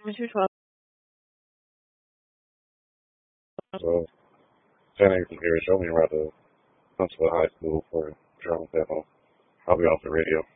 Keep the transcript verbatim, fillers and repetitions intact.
Mister twelve. So, Santa from here, show me around the Huntsville High School for drum demo. I'll be off the radio.